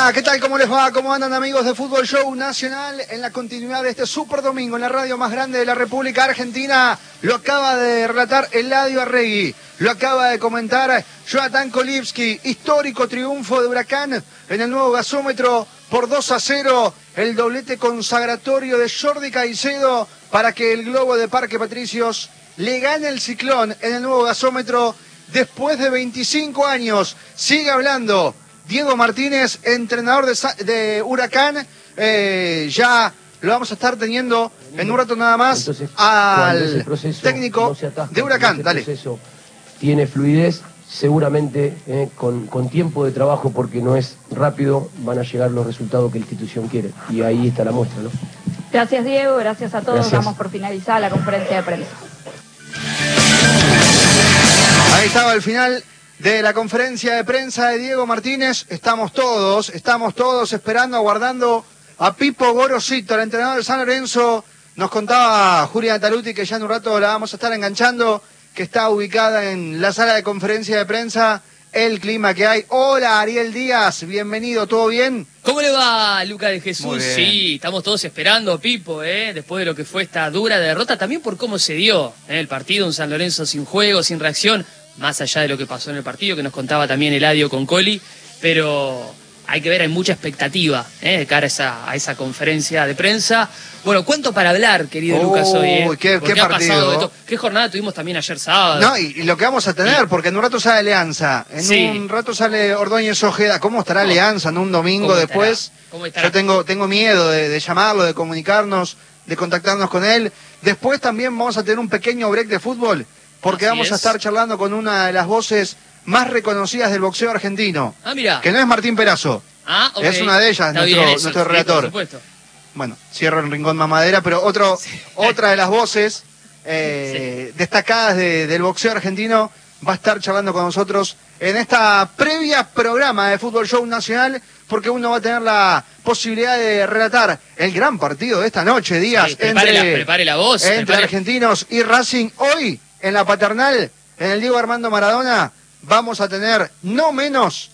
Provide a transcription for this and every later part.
Hola, ¿qué tal? ¿Cómo les va? ¿Cómo andan, amigos de Fútbol Show Nacional? En la continuidad de este super domingo en la radio más grande de la República Argentina, lo acaba de relatar Eladio Arregui, lo acaba de comentar Jonathan Kolibski. Histórico triunfo de Huracán en el nuevo gasómetro por 2-0, el doblete consagratorio de Jordi Caicedo para que el Globo de Parque Patricios le gane el Ciclón en el nuevo gasómetro después de 25 años. Sigue hablando Diego Martínez, entrenador de Huracán. Ya lo vamos a estar teniendo en un rato nada más. Entonces, al técnico de Huracán. Dale. Tiene fluidez, seguramente con tiempo de trabajo, porque no es rápido, van a llegar los resultados que la institución quiere. Y ahí está la muestra, ¿no? Gracias, Diego. Gracias a todos. Gracias. Damos por finalizada la conferencia de prensa. Ahí estaba el final de la conferencia de prensa de Diego Martínez. Estamos todos esperando, aguardando a Pipo Gorosito, el entrenador de San Lorenzo. Nos contaba Julián Taluti que ya en un rato la vamos a estar enganchando, que está ubicada en la sala de conferencia de prensa. El clima que hay. Hola, Ariel Díaz, bienvenido, ¿todo bien? ¿Cómo le va, Luca de Jesús? Muy bien. Sí, estamos todos esperando, Pipo, después de lo que fue esta dura derrota, también por cómo se dio el partido, un San Lorenzo sin juego, sin reacción, más allá de lo que pasó en el partido, que nos contaba también Eladio con Coli, pero hay que ver, hay mucha expectativa de cara a esa conferencia de prensa. Bueno, ¿cuánto para hablar, querido Lucas, hoy? ¿Qué ha partido? pasado de todo? ¿Qué jornada tuvimos también ayer sábado? No, y lo que vamos a tener, porque en un rato sale Alianza, en un rato sale Ordóñez Ojeda. ¿Cómo estará Alianza en un domingo después? ¿Cómo estará? Yo tengo miedo de llamarlo, de comunicarnos, de contactarnos con él. Después también vamos a tener un pequeño break de fútbol, porque vamos a estar charlando con una de las voces más reconocidas del boxeo argentino. Ah, mira. Que no es Martín Perazo. Ah, ok. Es una de ellas, nuestro relator. Por supuesto. Bueno, cierro el rincón mamadera, pero otra de las voces destacadas del boxeo argentino va a estar charlando con nosotros en esta previa programa de Fútbol Show Nacional, porque uno va a tener la posibilidad de relatar el gran partido de esta noche, Díaz, Sí, prepare la voz. entre Argentinos y Racing. Hoy, en la Paternal, en el Diego Armando Maradona, vamos a tener no menos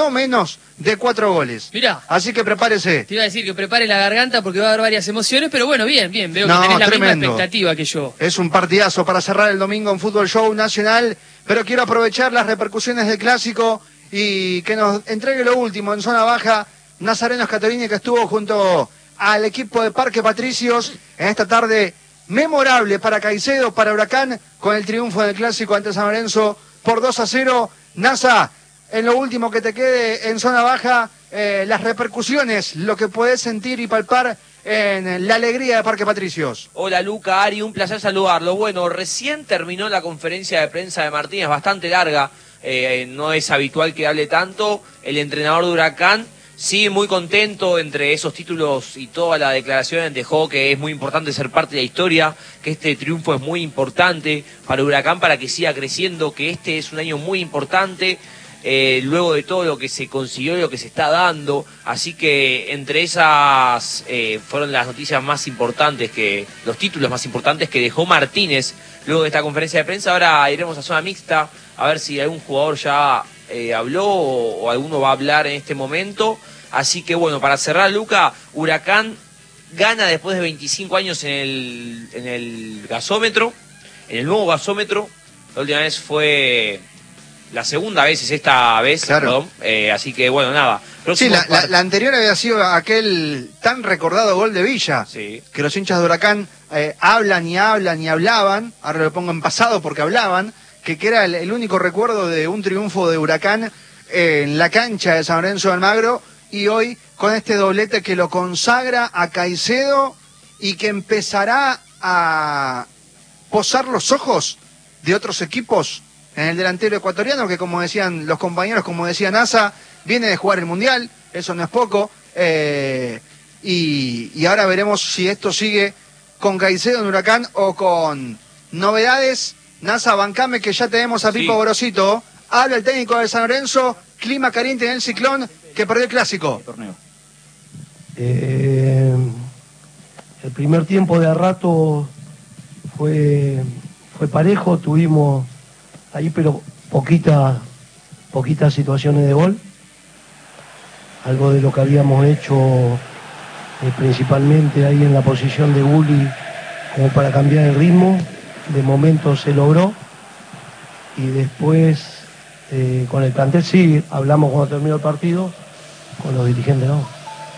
de 4 goles. Mirá. Así que prepárese. Te iba a decir que prepare la garganta porque va a haber varias emociones, pero bueno, bien, veo que tenés la misma expectativa que yo. Es un partidazo para cerrar el domingo en Fútbol Show Nacional, pero quiero aprovechar las repercusiones del Clásico y que nos entregue lo último en zona baja, Nazareno Scatolini, que estuvo junto al equipo de Parque Patricios en esta tarde memorable para Caicedo, para Huracán, con el triunfo del Clásico ante San Lorenzo por 2-0. Nasa, en lo último que te quede en zona baja, las repercusiones, lo que podés sentir y palpar en la alegría de Parque Patricios. Hola Luca, Ari, un placer saludarlo. Bueno, recién terminó la conferencia de prensa de Martínez, bastante larga, no es habitual que hable tanto. El entrenador de Huracán, sí, muy contento. Entre esos títulos y toda la declaración dejó que es muy importante ser parte de la historia, que este triunfo es muy importante para Huracán, para que siga creciendo, que este es un año muy importante. Luego de todo lo que se consiguió y lo que se está dando, así que entre esas fueron las noticias más importantes, los títulos más importantes que dejó Martínez luego de esta conferencia de prensa. Ahora iremos a zona mixta a ver si algún jugador ya habló o alguno va a hablar en este momento. Así que bueno, para cerrar, Luca, Huracán gana después de 25 años en el gasómetro, en el nuevo gasómetro. La última vez fue... La segunda vez es esta vez, claro. Perdón. Así que, bueno, nada. Sí, la anterior había sido aquel tan recordado gol de Villa, sí, que los hinchas de Huracán hablan y hablaban, ahora lo pongo en pasado porque hablaban, que era el único recuerdo de un triunfo de Huracán en la cancha de San Lorenzo de Almagro, y hoy con este doblete que lo consagra a Caicedo y que empezará a posar los ojos de otros equipos en el delantero ecuatoriano, que como decían los compañeros, como decía Nasa, viene de jugar el Mundial, eso no es poco, y ahora veremos si esto sigue con Caicedo en Huracán o con novedades. Nasa, bancame que ya tenemos a Pipo Gorosito. Habla el técnico de San Lorenzo, clima caliente en el Ciclón, que perdió el Clásico. El primer tiempo de a rato fue parejo, tuvimos ahí pero poquitas situaciones de gol. algo de lo que habíamos hecho principalmente ahí en la posición de Gulli, como para cambiar el ritmo. De momento se logró, y después con el plantel sí, hablamos cuando terminó el partido, con los dirigentes no.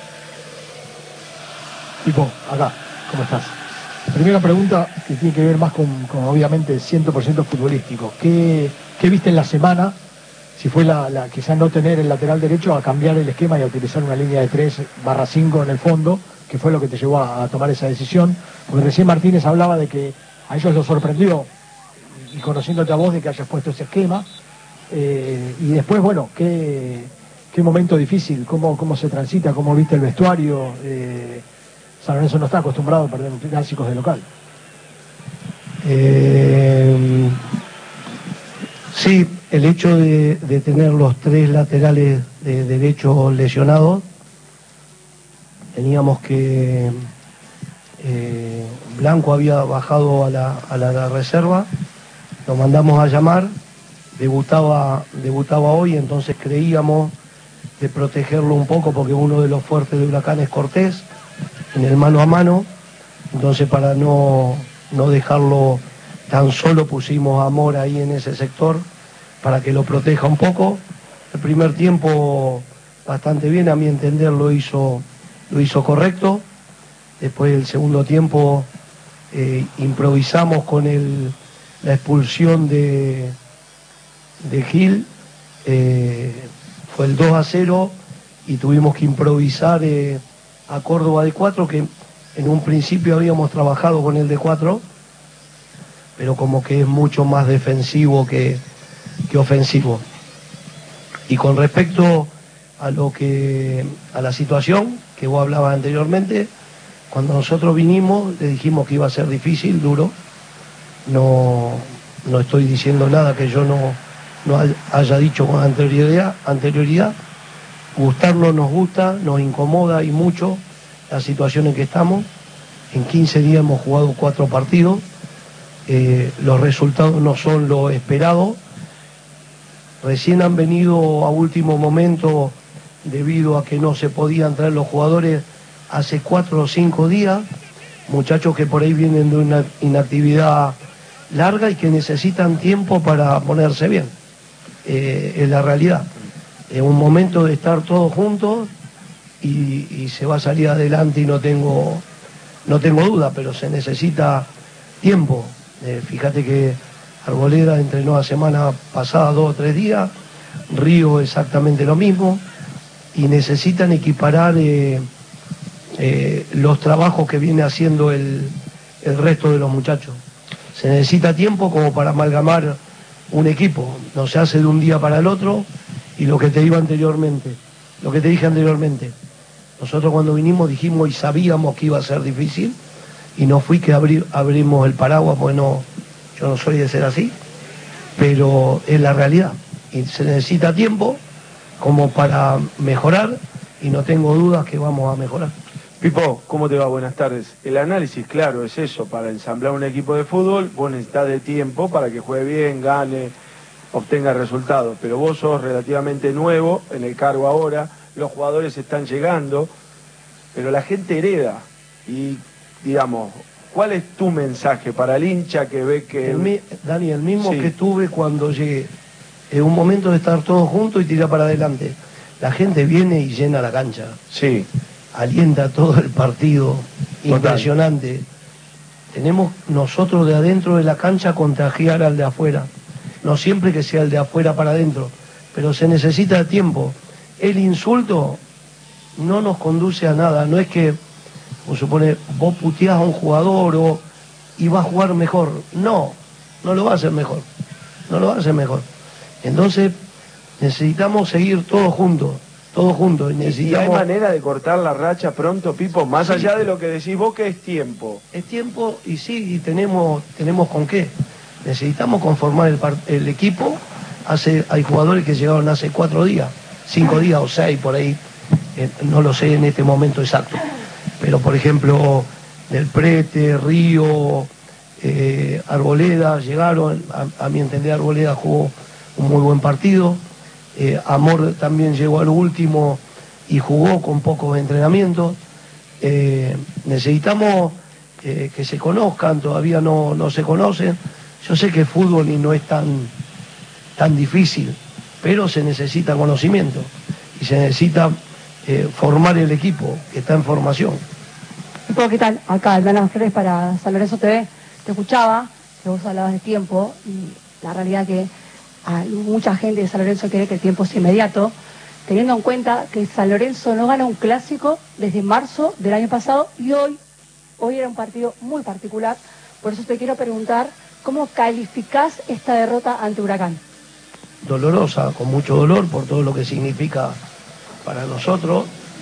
Pipo, acá, ¿cómo estás? Primera pregunta que tiene que ver más con obviamente 100% futbolístico. ¿Qué viste en la semana? Si fue la quizás no tener el lateral derecho, a cambiar el esquema y a utilizar una línea de 3/5 en el fondo, que fue lo que te llevó a tomar esa decisión. Porque recién Martínez hablaba de que a ellos los sorprendió, y conociéndote a vos, de que hayas puesto ese esquema. Y después, bueno, qué momento difícil, cómo se transita, cómo viste el vestuario. San Lorenzo no está acostumbrado a perder clásicos de local. Sí, el hecho de tener los 3 laterales de derecho lesionados, teníamos que Blanco había bajado a la reserva, lo mandamos a llamar, debutaba hoy, entonces creíamos de protegerlo un poco, porque uno de los fuertes de Huracán es Cortés en el mano a mano, entonces para no dejarlo tan solo pusimos a Mora ahí en ese sector para que lo proteja un poco. El primer tiempo bastante bien, a mi entender lo hizo correcto. Después del segundo tiempo improvisamos con la expulsión de Gil, fue el 2-0, y tuvimos que improvisar a Córdoba de 4, que en un principio habíamos trabajado con el de 4, pero como que es mucho más defensivo que ofensivo. Y con respecto a la situación que vos hablabas anteriormente, cuando nosotros vinimos le dijimos que iba a ser difícil, duro. No estoy diciendo nada que yo no haya dicho con anterioridad. Gustarnos nos gusta, nos incomoda y mucho la situación en que estamos. En 15 días hemos jugado 4 partidos, los resultados no son lo esperado. Recién han venido a último momento, debido a que no se podían traer los jugadores hace 4 o 5 días, muchachos que por ahí vienen de una inactividad larga y que necesitan tiempo para ponerse bien. Es la realidad. Es un momento de estar todos juntos y se va a salir adelante, y no tengo duda, pero se necesita tiempo. Fíjate que Arboleda entrenó la semana pasada 2 o 3 días, Río exactamente lo mismo, y necesitan equiparar los trabajos que viene haciendo el resto de los muchachos. Se necesita tiempo como para amalgamar un equipo, no se hace de un día para el otro. Y lo que te dije anteriormente, nosotros cuando vinimos dijimos y sabíamos que iba a ser difícil, y no fui que abrimos el paraguas, pues no, yo no soy de ser así, pero es la realidad, y se necesita tiempo como para mejorar, y no tengo dudas que vamos a mejorar. Pipo, ¿cómo te va? Buenas tardes. El análisis, claro, es eso: para ensamblar un equipo de fútbol vos necesitas de tiempo para que juegue bien, gane, obtenga resultados, pero vos sos relativamente nuevo en el cargo ahora, los jugadores están llegando, pero la gente hereda. Y digamos, ¿cuál es tu mensaje para el hincha que ve que... Dani, el mismo sí, que tuve cuando llegué. Es un momento de estar todos juntos y tirar para adelante. La gente viene y llena la cancha. Sí. Alienta todo el partido. Total. Impresionante. Tenemos nosotros de adentro de la cancha contagiar al de afuera. No siempre que sea el de afuera para adentro, pero se necesita tiempo. El insulto no nos conduce a nada. No es que, vos supone, vos puteás a un jugador y va a jugar mejor. No lo va a hacer mejor. Entonces necesitamos seguir todos juntos. ¿Y hay manera de cortar la racha pronto, Pipo? Más allá de lo que decís vos, que es tiempo. Es tiempo, y sí, y tenemos con qué. Necesitamos conformar el equipo. Hay jugadores que llegaron hace 4 días, 5 días o 6 por ahí, no lo sé en este momento exacto. Pero por ejemplo, Del Prete, Río, Arboleda llegaron. A mi entender, Arboleda jugó un muy buen partido. Amor también llegó al último, y jugó con pocos entrenamientos. Necesitamos que se conozcan, todavía no se conocen. Yo sé que el fútbol y no es tan difícil, pero se necesita conocimiento y se necesita formar el equipo que está en formación. ¿Qué tal? Acá, Aldana Flores para San Lorenzo TV. Te escuchaba, que vos hablabas de tiempo, y la realidad que hay mucha gente de San Lorenzo cree que el tiempo es inmediato, teniendo en cuenta que San Lorenzo no gana un clásico desde marzo del año pasado, y hoy era un partido muy particular. Por eso te quiero preguntar, ¿cómo calificás esta derrota ante Huracán? Dolorosa, con mucho dolor por todo lo que significa para nosotros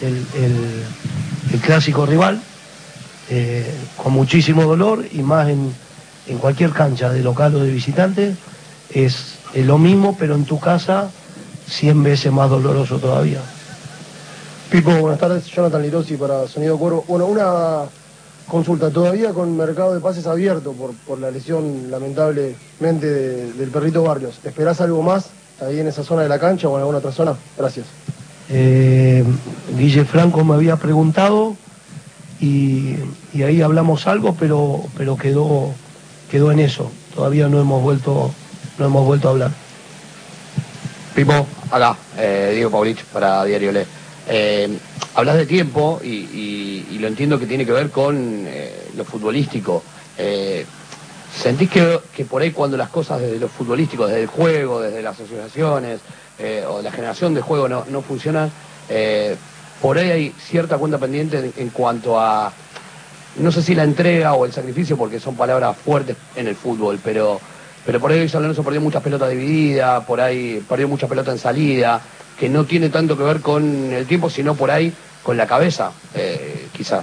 el clásico rival, con muchísimo dolor, y más en cualquier cancha de local o de visitante es lo mismo, pero en tu casa 100 veces más doloroso todavía. Pipo, buenas tardes. Jonathan Lirosi para Sonido Cuervo. Bueno, una consulta. Todavía con mercado de pases abierto por la lesión lamentablemente del perrito Barrios. ¿Esperás algo más ahí en esa zona de la cancha o en alguna otra zona? Gracias. Guille Franco me había preguntado y ahí hablamos algo, pero quedó en eso. Todavía no hemos vuelto a hablar. Pipo, acá, Diego Paulich para Diario Le. Hablas de tiempo y lo entiendo que tiene que ver con lo futbolístico. ¿Sentís que por ahí cuando las cosas desde lo futbolístico, desde el juego, desde las asociaciones o la generación de juego no funcionan, por ahí hay cierta cuenta pendiente en cuanto a, no sé si la entrega o el sacrificio, porque son palabras fuertes en el fútbol, pero por ahí San Lorenzo perdió muchas pelotas divididas, por ahí perdió mucha pelota en salida, que no tiene tanto que ver con el tiempo, sino por ahí con la cabeza, quizá.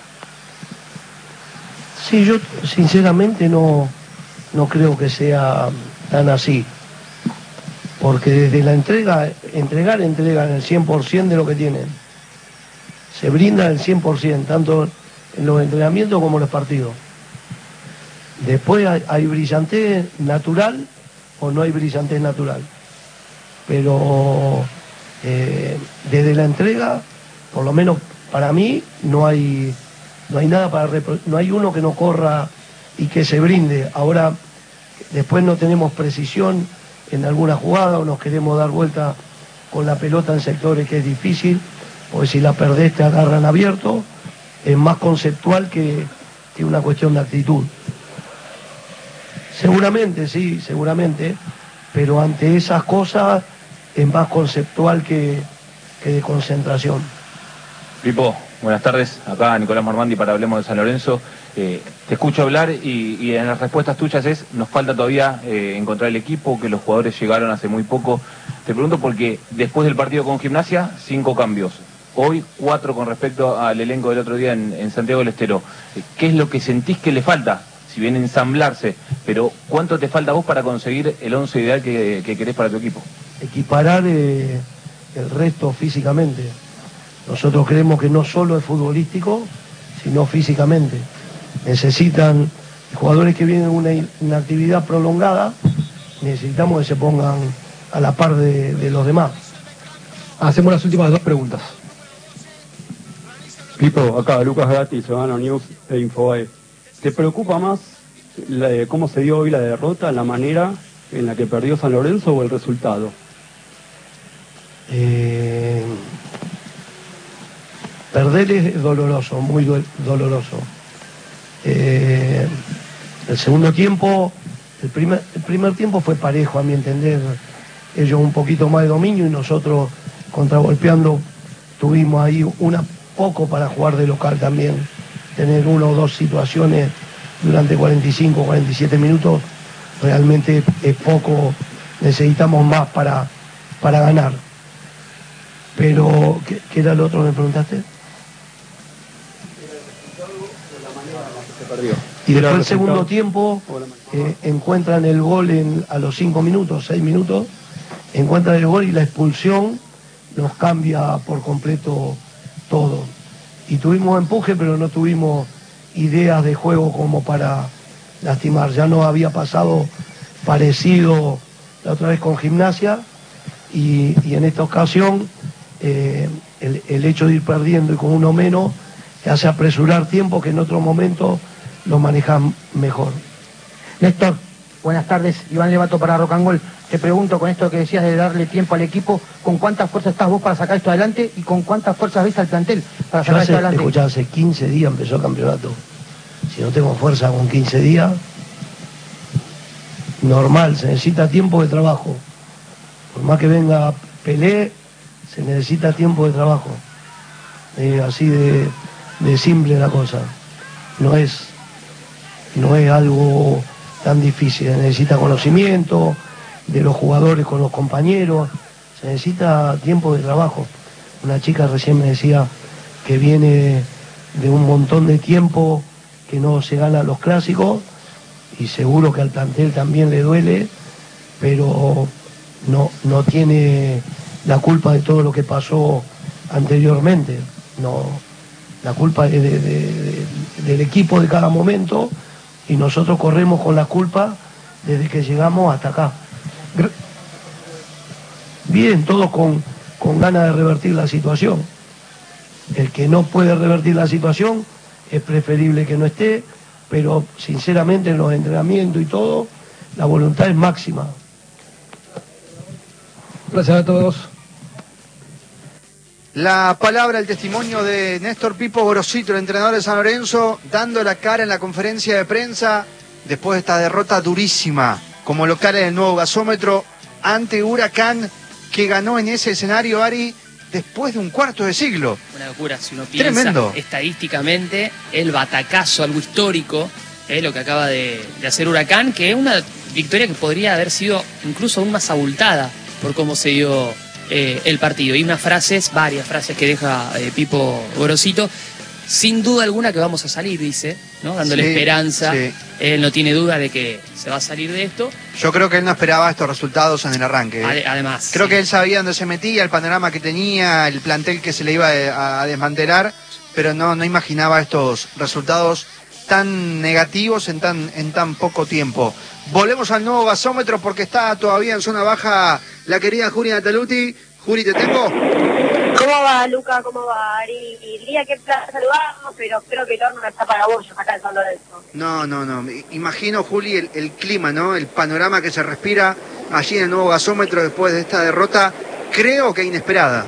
Sí, yo sinceramente no creo que sea tan así, porque desde la entregan el 100% de lo que tienen, se brinda el 100%, tanto en los entrenamientos como en los partidos. Después hay brillantez natural o no hay brillantez natural, pero desde la entrega, por lo menos para mí, no hay nada no hay uno que no corra y que se brinde. Ahora, después no tenemos precisión en alguna jugada o nos queremos dar vuelta con la pelota en sectores que es difícil, porque si la perdés te agarran abierto. Es más conceptual que una cuestión de actitud. Seguramente, sí, seguramente, pero ante esas cosas es más conceptual que de concentración. Pipo, buenas tardes. Acá Nicolás Mormandi para Hablemos de San Lorenzo. Te escucho hablar y en las respuestas tuyas nos falta todavía encontrar el equipo, que los jugadores llegaron hace muy poco. Te pregunto porque después del partido con Gimnasia, 5 cambios. Hoy 4 con respecto al elenco del otro día en Santiago del Estero. ¿Qué es lo que sentís que le falta? Si bien ensamblarse, pero ¿cuánto te falta a vos para conseguir el 11 ideal que querés para tu equipo? Equiparar el resto físicamente. Nosotros creemos que no solo es futbolístico, sino físicamente. Necesitan jugadores que vienen de una actividad prolongada, necesitamos que se pongan a la par de los demás. Hacemos las últimas 2 preguntas. Pipo, acá Lucas Gatti, Ciudadano News e Infobae. ¿Te preocupa más cómo se dio hoy la derrota, la manera en la que perdió San Lorenzo o el resultado? Perder es doloroso, muy doloroso. El segundo tiempo, el primer tiempo fue parejo, a mi entender. Ellos un poquito más de dominio y nosotros contragolpeando. Tuvimos ahí poco para jugar de local también. Tener 1 o 2 situaciones durante 45 o 47 minutos realmente es poco. Necesitamos más para ganar. Pero, ¿qué era lo otro que me preguntaste? Y después el segundo tiempo encuentran el gol a los 5 minutos, 6 minutos, encuentran el gol y la expulsión nos cambia por completo todo. Y tuvimos empuje, pero no tuvimos ideas de juego como para lastimar. Ya no había pasado parecido la otra vez con Gimnasia y en esta ocasión el hecho de ir perdiendo y con uno menos te hace apresurar tiempo que en otro momento lo manejas mejor. Néstor, buenas tardes. Iván Levato para Rocangol. Te pregunto, con esto que decías de darle tiempo al equipo, ¿con cuánta fuerza estás vos para sacar esto adelante y con cuántas fuerzas ves al plantel para sacar esto adelante? Escuchá, hace 15 días empezó el campeonato. Si no tengo fuerza con 15 días, normal, se necesita tiempo de trabajo. Por más que venga Pelé, se necesita tiempo de trabajo. Así de simple la cosa. No es algo tan difícil. Se necesita conocimiento de los jugadores con los compañeros. Se necesita tiempo de trabajo. Una chica recién me decía que viene de un montón de tiempo que no se gana los clásicos y seguro que al plantel también le duele, pero no tiene la culpa de todo lo que pasó anteriormente. No, la culpa es del equipo de cada momento y nosotros corremos con la culpa desde que llegamos hasta acá. Bien, todos con ganas de revertir la situación. El que no puede revertir la situación es preferible que no esté, pero sinceramente en los entrenamientos y todo, la voluntad es máxima. Gracias a todos. La palabra, el testimonio de Néstor Pipo Gorosito, el entrenador de San Lorenzo, dando la cara en la conferencia de prensa después de esta derrota durísima como local en el nuevo gasómetro ante Huracán, que ganó en ese escenario, Ari, después de un cuarto de siglo. Una locura, si uno piensa tremendo. Estadísticamente, el batacazo, algo histórico, lo que acaba de hacer Huracán, que es una victoria que podría haber sido incluso aún más abultada por cómo se dio el partido. Y varias frases que deja Pipo Gorosito. Sin duda alguna que vamos a salir, dice, ¿no? Dándole esperanza. Sí. Él no tiene duda de que se va a salir de esto. Yo creo que él no esperaba estos resultados en el arranque. Además. Creo que él sabía dónde se metía, el panorama que tenía, el plantel que se le iba a desmantelar, pero no imaginaba estos resultados tan negativos en tan poco tiempo. Volvemos al nuevo gasómetro porque está todavía en zona baja la querida Juri Nataluti. Juri, ¿te tengo? ¿Cómo va, Luca? ¿Cómo va, Ari? Diría que placer saludarnos, pero creo que el horno no está para bollos acá en San Lorenzo. No. Imagino, Juli, el clima, ¿no? El panorama que se respira allí en el nuevo gasómetro después de esta derrota, creo que inesperada.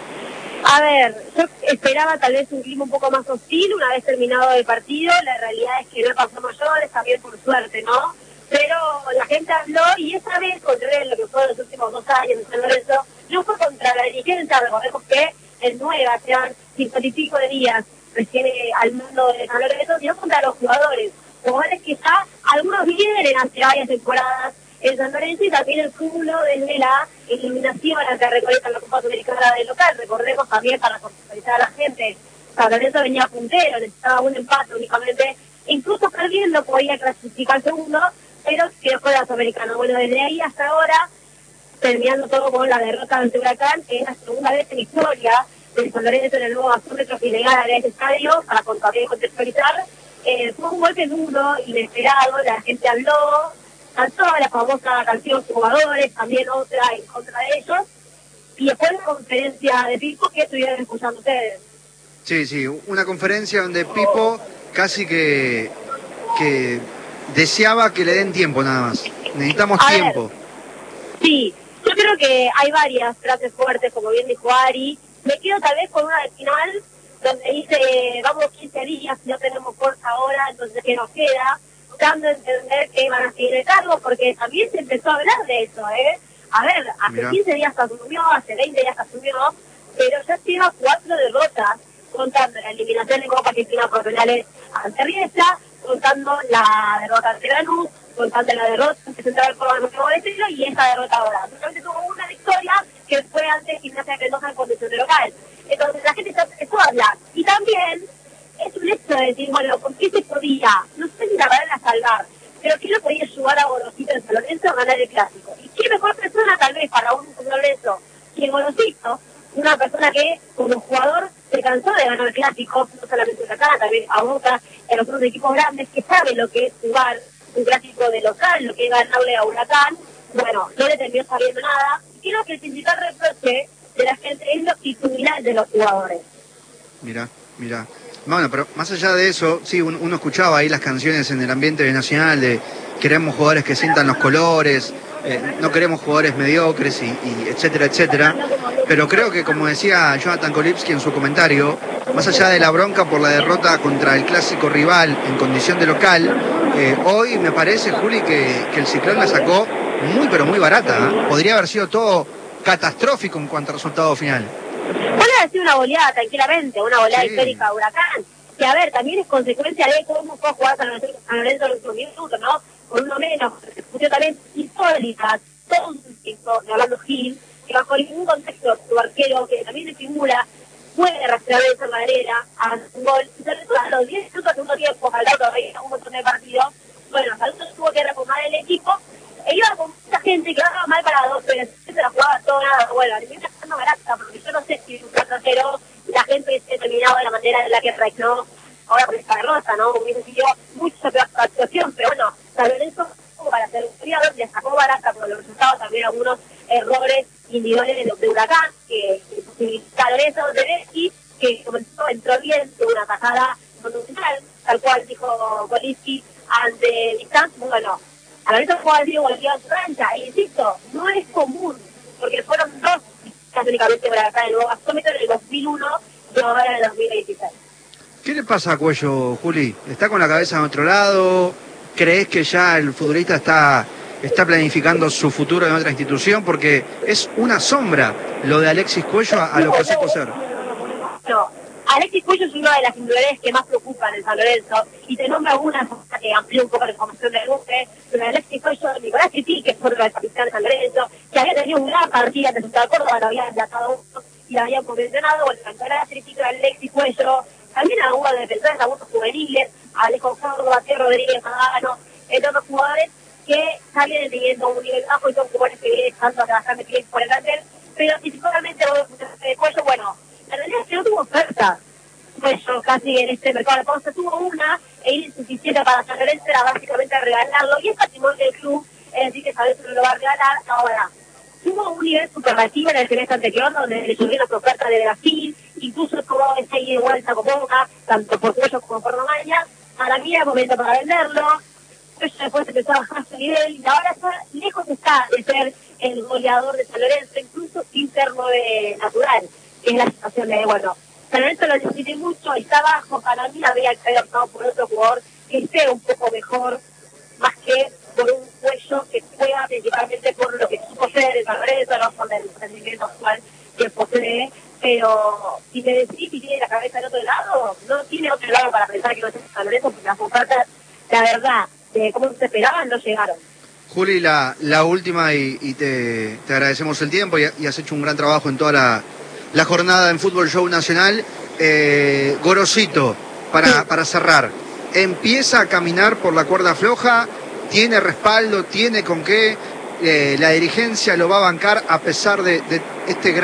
A ver, yo esperaba tal vez un clima un poco más hostil una vez terminado el partido. La realidad es que no pasó mayores, también por suerte, ¿no? Pero la gente habló y esa vez, contrario a lo que fue los últimos 2 años en San Lorenzo, no fue contra la dirigencia. Recordemos que el Nueva, sean 50 y pico de días recién al mando de San Lorenzo, sino contra los jugadores que ya algunos vienen hace varias temporadas en San Lorenzo y también el cúmulo desde la eliminación a la Recoleta en la Copa Sudamericana del local. Recordemos también, para contextualizar a la gente, San Lorenzo venía puntero, necesitaba un empate únicamente, incluso perdiendo podía clasificar segundo, pero quedó fuera de la Sudamericana. Bueno, desde ahí hasta ahora, terminando todo con la derrota ante Huracán, que es la segunda vez en la historia del San Lorenzo en el nuevo gasómetro que le gana a este estadio, para también contextualizar. Fue un golpe duro, inesperado, la gente habló, cantó la famosa canción Jugadores, también otra en contra de ellos, y después la conferencia de Pipo que estuvieron escuchando ustedes. Sí, una conferencia donde Pipo casi que deseaba que le den tiempo nada más. Necesitamos tiempo. Sí, yo creo que hay varias frases fuertes, como bien dijo Ari. Me quedo tal vez con una del final, donde dice, vamos 15 días y no tenemos fuerza ahora, entonces ¿qué nos queda? Dando a entender que iban a seguir de cargo, porque también se empezó a hablar de eso, ¿eh? A ver, hace 15 días se asumió, hace 20 días se asumió, pero ya lleva 4 derrotas, contando la eliminación de Copa Argentina por penales ante Riestra, contando la derrota ante Lanús, contando la derrota ante Central Córdoba en Nuevo Estilo y esta derrota ahora. Solamente tuvo una victoria que fue ante Gimnasia de Mendoza en condición de local. Entonces la gente se empezó a hablar. Y también es un hecho de decir, bueno, ¿por qué se podía? No sé si la van a salvar, pero ¿qué lo podía ayudar a Gorosito en San Lorenzo a ganar el clásico? ¿Y qué mejor persona tal vez para un San Lorenzo que Gorosito? Una persona que como jugador se cansó de ganar clásicos, no solamente acá, también a Boca, en los otros equipos grandes, que sabe lo que es jugar un clásico de local, lo que es ganarle a Huracán. Bueno, no le terminó sabiendo nada. Creo que el principal reproche de la gente, es la actitudinal de los jugadores. Mirá. Bueno, pero más allá de eso, sí, uno escuchaba ahí las canciones en el ambiente nacional de queremos jugadores que sientan los colores, no queremos jugadores mediocres y etcétera, etcétera. Pero creo que, como decía Jonathan Kolipski en su comentario, más allá de la bronca por la derrota contra el clásico rival en condición de local, hoy me parece, Juli, que el Ciclón la sacó muy pero muy barata, ¿eh? Podría haber sido todo catastrófico en cuanto al resultado final. Puede haber sido una goleada tranquilamente, una goleada histórica de Huracán, que a ver, también es consecuencia de cómo fue a jugar San Lorenzo en los últimos minutos, ¿no? Con uno menos, discutió también insólita, tonto, hablando Gil, que bajo ningún contexto su arquero, que también de figura, puede rastrear de esa manera a un gol, y sobre todo a los 10 minutos de segundo tiempo, ojalá todavía un montón de partidos, bueno, Salto tuvo que reformar el equipo, e iba con mucha gente que iba mal parado, pero se la jugaba todo nada, bueno, a mí me está dando barata, porque yo no sé si un 4-0 la gente esté terminado de la manera en la que reaccionó ahora por esta derrota, ¿no? Hubiese sido mucha peor actuación, pero bueno, San Lorenzo, para ser un criador, le sacó barata por los resultados, también algunos errores individuales de Huracán, que posibilitaron eso de Messi, que comenzó, entró bien, tuvo una tajada monumental, tal cual dijo Kolipski ante Distanz, bueno, a Lorenzo puede haber sido golpeado en su cancha, e insisto, no es común, porque fueron dos casi únicamente por acá de nuevo gasómetro en el 2001 y ahora en el 2026. ¿Qué le pasa a Cuello, Juli? ¿Está con la cabeza en otro lado? ¿Crees que ya el futbolista está planificando su futuro en otra institución? Porque es una sombra lo de Alexis Cuello a lo que supo ser. No, Alexis Cuello es una de las individualidades que más preocupan en San Lorenzo, y te nombro algunas que amplió un poco la información del Luque, pero Alexis Cuello, Nicolás Tití, que fue el capitán de San Lorenzo, que había tenido un gran partido ante Ciudad Córdoba, lo había enlatado uno y lo habían convencionado, bueno, Nicolás Tití, Alexis Cuello, también algunos defensores, algunos juveniles, Alejo Córdoba, T. Rodríguez, Magano, entre otros jugadores que ya vienen teniendo un nivel bajo y son jugadores que vienen estando bastante bien por el plantel, pero principalmente Cuello, bueno, la realidad es que no tuvo oferta. Cuello casi en este mercado de pausa tuvo una, e ir insuficiente para San Lorenzo era básicamente regalarlo, y es patrimonio del club, es decir, que San Lorenzo no lo va a regalar. Ahora, tuvo un nivel superlativo en el semestre anterior, donde le subieron las ofertas de Brasil, incluso como ese ida y vuelta con Boca, tanto por Cuello como por Romaña. Para mí era momento para venderlo. Cuello después empezó a bajar su nivel, y ahora lejos está de ser el goleador de San Lorenzo, incluso sin ser 9 natural, que es la situación de, bueno, San Lorenzo lo necesita mucho, está abajo. Para mí habría que haber optado por otro jugador que esté un poco mejor, más que por un Cuello que juega principalmente por lo que supo ser el San Lorenzo, no por el rendimiento actual que posee. Pero si me decís si tiene la cabeza en otro lado, no tiene otro lado para pensar que no es San Lorenzo, porque las ofertas, la verdad, de cómo se esperaban, no llegaron. Juli, la última, y te agradecemos el tiempo, y has hecho un gran trabajo en toda la jornada en Fútbol Show Nacional. Gorosito, para cerrar, empieza a caminar por la cuerda floja, tiene respaldo, tiene con qué, la dirigencia lo va a bancar a pesar de este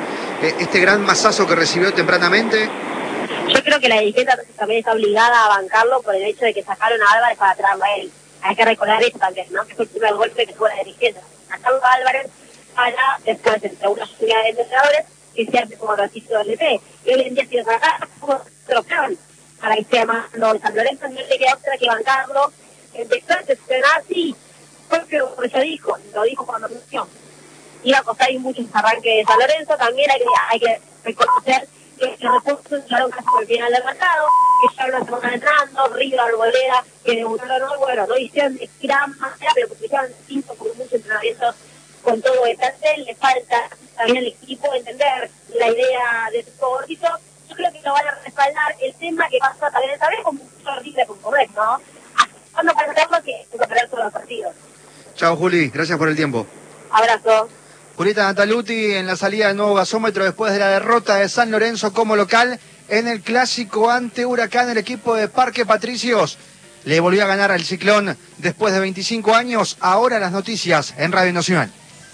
gran masazo que recibió tempranamente. Yo creo que la dirigencia también está obligada a bancarlo por el hecho de que sacaron a Álvarez para traerlo a él. Hay que recordar eso también, ¿no? Que fue el primer golpe que tuvo la dirigencia. Sacaron a Álvarez para después, entre una unidad de entrenadores, que sea como ratito del LP. Y hoy en día, si lo sacan, como otro plan para que sea más de San Lorenzo, no le queda otra que bancarlo. Empezó a decepcionar, sí, porque como ya dijo, lo dijo cuando anunció, iba a costar muchos arranques de San Lorenzo. También hay que reconocer que los recursos llegaron casi por el final del mercado, que ya una semana entrando, Río, Arboleda, que debutaron hoy, bueno, no hicieron de gran manera, pero porque hicieron 5 con muchos entrenamientos con todo el plantel. Le falta también al equipo entender la idea de su favorito. Yo creo que lo van a respaldar. El tema que pasa también esta vez con mucho horrible con Comer, ¿no? Cuando para hacerlo que hay que perder todos los partidos. Chao, Juli, gracias por el tiempo. Abrazo. Julieta Nataluti en la salida del nuevo gasómetro después de la derrota de San Lorenzo como local en el clásico ante Huracán. El equipo de Parque Patricios le volvió a ganar al Ciclón después de 25 años. Ahora las noticias en Radio Nacional.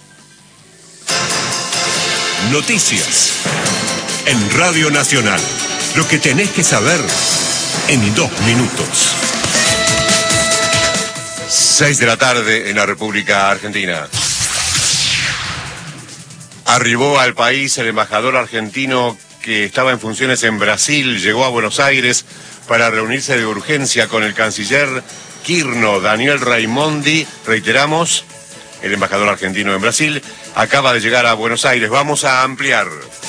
Noticias en Radio Nacional. Lo que tenés que saber en 2 minutos. 6 de la tarde en la República Argentina. Arribó al país el embajador argentino que estaba en funciones en Brasil, llegó a Buenos Aires para reunirse de urgencia con el canciller Quirno, Daniel Raimondi. Reiteramos, el embajador argentino en Brasil acaba de llegar a Buenos Aires. Vamos a ampliar.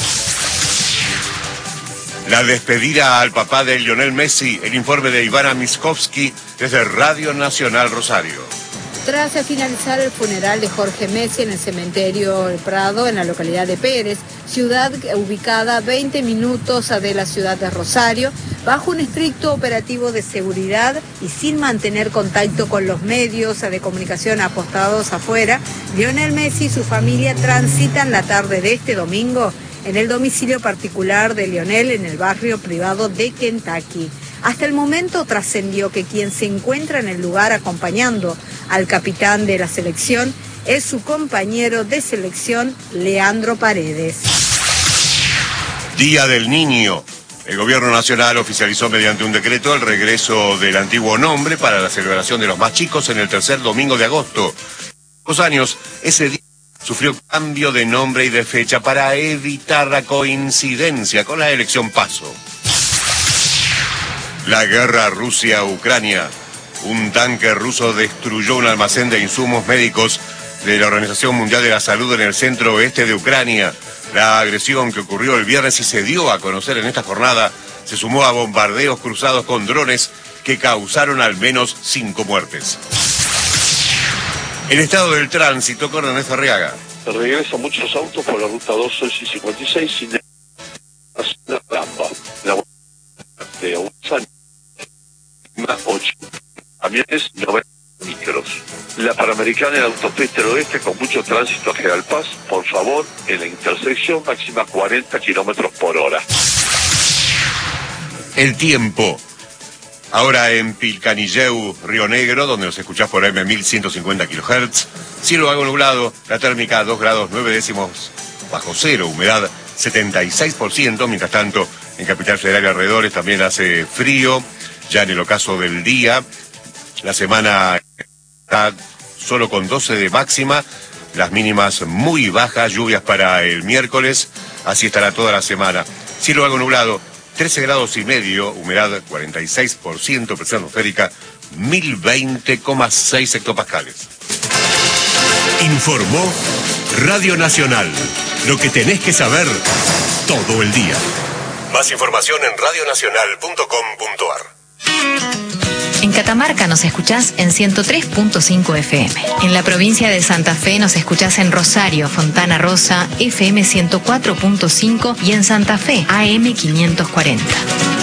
La despedida al papá de Lionel Messi, el informe de Ivana Miskovsky desde Radio Nacional Rosario. Tras finalizar el funeral de Jorge Messi en el cementerio El Prado, en la localidad de Pérez, ciudad ubicada a 20 minutos de la ciudad de Rosario, bajo un estricto operativo de seguridad y sin mantener contacto con los medios de comunicación apostados afuera, Lionel Messi y su familia transitan la tarde de este domingo en el domicilio particular de Lionel en el barrio privado de Kentucky. Hasta el momento trascendió que quien se encuentra en el lugar acompañando al capitán de la selección es su compañero de selección, Leandro Paredes. Día del Niño. El Gobierno Nacional oficializó mediante un decreto el regreso del antiguo nombre para la celebración de los más chicos en el tercer domingo de agosto. Hace años, ese día sufrió cambio de nombre y de fecha para evitar la coincidencia con la elección PASO. La guerra Rusia-Ucrania. Un tanque ruso destruyó un almacén de insumos médicos de la Organización Mundial de la Salud en el centro oeste de Ucrania. La agresión que ocurrió el viernes y se dio a conocer en esta jornada se sumó a bombardeos cruzados con drones que causaron al menos 5 muertes. El estado del tránsito con Ernesto Arriaga. Regresan muchos autos por la ruta 12 y 56 sin la rampa. La de Agusan, más 8. Camiones 90 micros. La Panamericana en la autopista del oeste con mucho tránsito a General Paz. Por favor, en la intersección máxima 40 kilómetros por hora. El tiempo. Ahora en Pilcanilleu, Río Negro, donde nos escuchás por AM 1150 kHz. Cielo algo nublado, la térmica 2 grados 9 décimos bajo cero, humedad 76%. Mientras tanto, en Capital Federal y alrededores también hace frío. Ya en el ocaso del día, la semana está solo con 12 de máxima, las mínimas muy bajas, lluvias para el miércoles, así estará toda la semana. Cielo algo nublado, 13 grados y medio, humedad 46%, presión atmosférica 1020,6 hectopascales. Informó Radio Nacional. Lo que tenés que saber todo el día. Más información en radionacional.com.ar. En Catamarca nos escuchás en 103.5 FM. En la provincia de Santa Fe nos escuchás en Rosario, Fontana Rosa, FM 104.5 y en Santa Fe, AM 540.